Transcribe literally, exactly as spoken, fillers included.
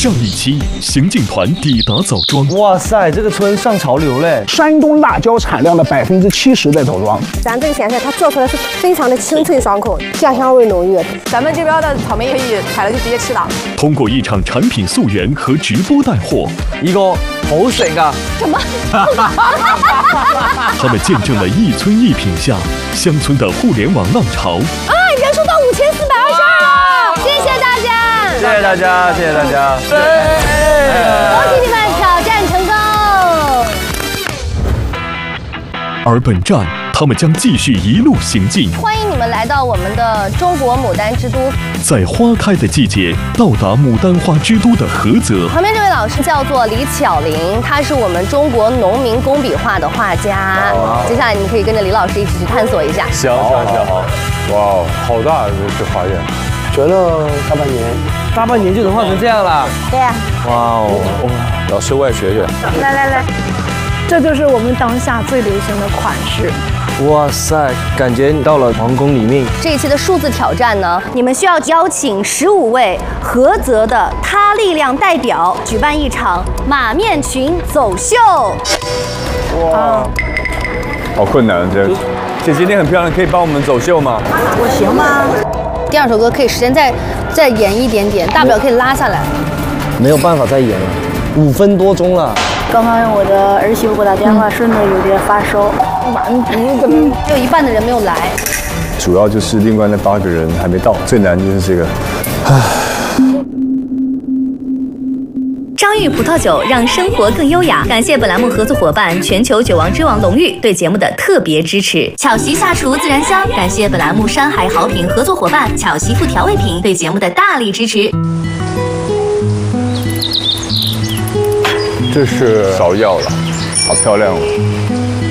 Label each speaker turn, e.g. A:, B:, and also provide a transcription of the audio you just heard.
A: 上一期，行进团抵达枣庄。
B: 哇塞，这个村上潮流嘞！
C: 山东辣椒产量的百分之七十在枣庄。
D: 咱这个咸菜它做出来是非常的清脆爽口，酱香味浓郁。
E: 咱们这边的草莓也可以采了就直接吃了。
A: 通过一场产品溯源和直播带货，
B: 一個好食啊！
D: 什麼？
A: 他们见证了一村一品下乡村的互联网浪潮。
D: 啊，人数到五千四百二十二了！谢谢大家，
B: 谢谢大家，谢谢大家！
D: 恭喜你们挑战成功！
A: 而本站，他们将继续一路行进，
D: 欢迎你们来到我们的中国牡丹之都，
A: 在花开的季节到达牡丹花之都的菏泽。
D: 旁边这位老师叫做李巧玲，她是我们中国农民工笔画的画家。接下来你们可以跟着李老师一起去探索一下。
F: 行行行，好，哇，好大这花园，
C: 学了大半年，
B: 大半年就能画成这样了？
D: 对呀、
B: 哇哦！
F: 老师我也学学。
G: 来来来，这就是我们当下最流行的款式。
B: 哇塞，感觉你到了皇宫里面。
D: 这一期的数字挑战呢，你们需要邀请十五位菏泽的他力量代表，举办一场马面裙走秀。
F: 哇，好困难这。姐姐你很漂亮，可以帮我们走秀吗？
G: 我行吗？
D: 第二首歌可以时间再再延一点点，大不了可以拉下来。
B: 没有办法再演了，五分多钟了。
G: 刚刚我的儿媳妇给我打电话，说呢有点发烧。
D: 完犊子，只有一半的人没有来。
F: 主要就是另外那八个人还没到，最难就是这个。
H: 张裕葡萄酒让生活更优雅。感谢本栏目合作伙伴全球酒王之王龙裕对节目的特别支持。巧媳下厨自然香。感谢本栏目山海好品合作伙伴巧媳妇调味品对节目的大力支持。
F: 这是芍药了，好漂亮哦。